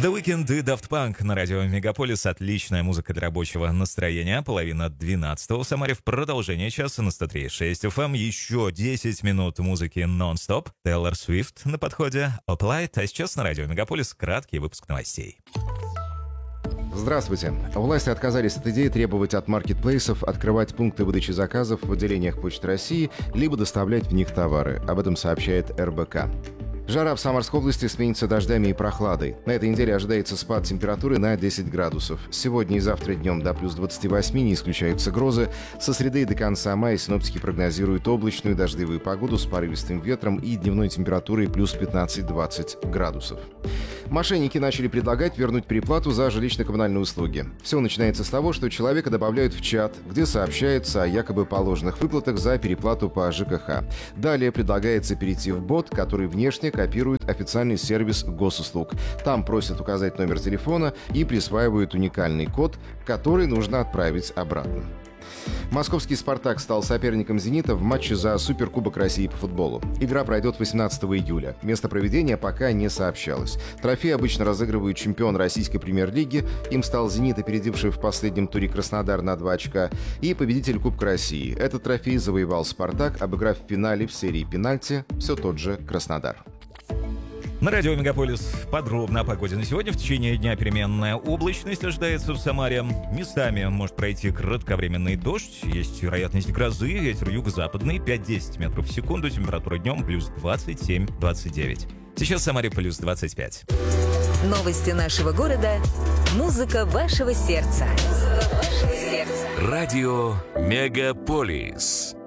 The Weeknd и Daft Punk на радио Мегаполис. Отличная музыка для рабочего настроения. 11:30 в Самаре. В продолжение часа на 103.6 FM. Еще 10 минут музыки нон-стоп. Тейлор Свифт на подходе. Applied. А сейчас на радио Мегаполис краткий выпуск новостей. Здравствуйте. Власти отказались от идеи требовать от маркетплейсов открывать пункты выдачи заказов в отделениях Почты России, либо доставлять в них товары. Об этом сообщает РБК. Жара в Самарской области сменится дождями и прохладой. На этой неделе ожидается спад температуры на 10 градусов. Сегодня и завтра днем до плюс 28 не исключаются грозы. Со среды и до конца мая синоптики прогнозируют облачную дождливую погоду с порывистым ветром и дневной температурой плюс 15-20 градусов. Мошенники начали предлагать вернуть переплату за жилищно-коммунальные услуги. Все начинается с того, что человека добавляют в чат, где сообщается о якобы положенных выплатах за переплату по ЖКХ. Далее предлагается перейти в бот, который внешне копирует официальный сервис госуслуг. Там просят указать номер телефона и присваивают уникальный код, который нужно отправить обратно. Московский «Спартак» стал соперником «Зенита» в матче за Суперкубок России по футболу. Игра пройдет 18 июля. Место проведения пока не сообщалось. Трофей обычно разыгрывают чемпион российской премьер-лиги. Им стал «Зенит», опередивший в последнем туре Краснодар на 2 очка, и победитель Кубка России. Этот трофей завоевал «Спартак», обыграв в финале в серии пенальти все тот же Краснодар. На радио Мегаполис подробно о погоде на сегодня. В течение дня переменная облачность ожидается в Самаре. Местами может пройти кратковременный дождь. Есть вероятность грозы. Ветер юго-западный 5-10 метров в секунду. Температура днем плюс 27-29. Сейчас в Самаре плюс 25. Новости нашего города. Музыка вашего сердца. Радио Мегаполис.